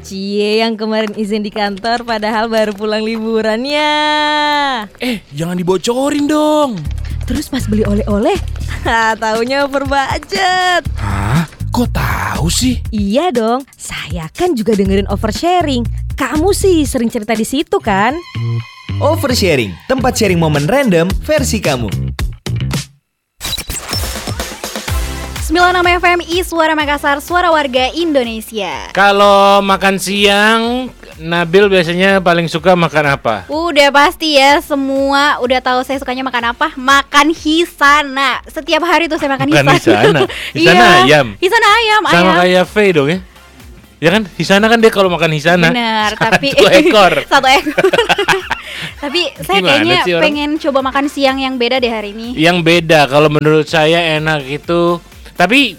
Cie yang kemarin izin di kantor padahal baru pulang liburannya. Jangan dibocorin dong. Terus pas beli oleh-oleh, taunya over budget. Hah? Kok tahu sih? Iya dong, saya kan juga dengerin oversharing. Kamu sih sering cerita di situ kan? Oversharing, tempat sharing momen random versi kamu. 96 FMI Suara Makassar, suara warga Indonesia. Kalau makan siang, Nabil biasanya paling suka makan apa? Udah pasti ya, semua udah tahu saya sukanya makan apa. Makan hisana. Setiap hari tuh saya makan Bukan hisana. Hisana ayam. Hisana ayam. Sama kayak Faye dong ya? Ya kan, hisana kan dia kalau makan hisana. Benar, tapi Satu ekor. Satu ekor. Tapi saya Gimana kayaknya sih orang? pengen coba makan siang yang beda deh hari ini. Yang beda, kalau menurut saya enak itu. Tapi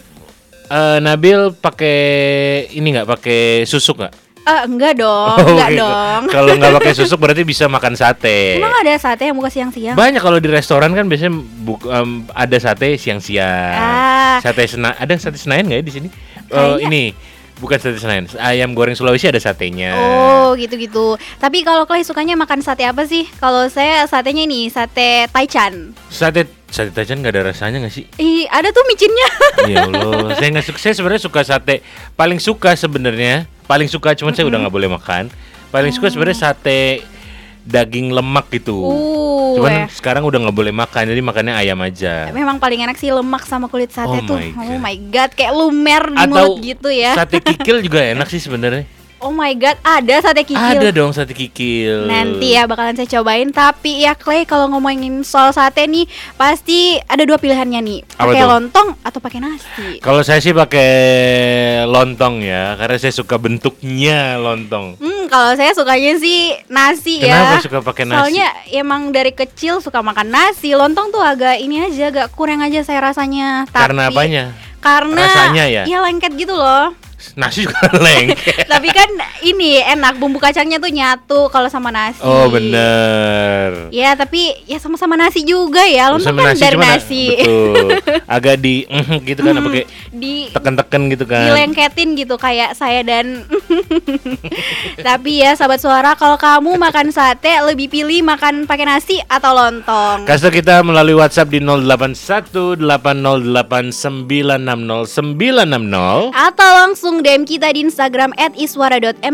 Nabil pakai ini nggak, pakai susuk nggak? Enggak dong, enggak gitu. dong. Kalau nggak pakai susuk berarti bisa makan sate. Emang ada sate yang buka siang-siang? Banyak kalau di restoran kan biasanya ada sate siang-siang. Ada sate Senayan nggak ya di sini? Ini bukan sate Senayan. Ayam goreng Sulawesi ada satenya. Oh, gitu-gitu. Tapi kalau Clay sukanya makan sate apa sih? Kalau saya satenya ini, sate taichan. Sate Taichan nggak ada rasanya nggak sih? Ada tuh micinnya. Ya Allah, saya nggak suka. Saya sebenarnya suka sate. Paling suka sebenarnya, cuman saya udah nggak boleh makan. Paling suka sebenarnya sate daging lemak gitu. Cuman sekarang udah nggak boleh makan, jadi makannya ayam aja. Memang paling enak sih lemak sama kulit sate tuh. My God. Oh my god, kayak lumer di mulut gitu ya. Sate kikil juga enak sih sebenarnya. Oh my god, ada sate kikil. Ada dong sate kikil. Nanti ya bakalan saya cobain. Tapi ya Clay, kalau ngomongin soal sate nih, pasti ada dua pilihannya nih. Pakai lontong atau pakai nasi? Kalau saya sih pakai lontong ya, karena saya suka bentuknya lontong. Kalau saya sukanya sih nasi. Kenapa suka pakai nasi? Soalnya emang dari kecil suka makan nasi. Lontong tuh agak ini aja, agak kurang aja saya rasanya. Karena apanya? Karena rasanya ya? Iya, lengket gitu loh. Nasi juga lengket. Tapi kan ini enak, bumbu kacangnya tuh nyatu kalau sama nasi. Oh bener. Ya tapi ya sama-sama nasi juga ya. Lontong kan dari nasi. Betul. Agak di gitu kan, pakai di tekan-tekan gitu kan. Dilengketin gitu kayak saya dan Tapi ya sahabat suara, kalau kamu makan sate lebih pilih makan pakai nasi atau lontong? Kasih kita melalui WhatsApp di 081808960960 atau langsung DM kita di Instagram @iswara.m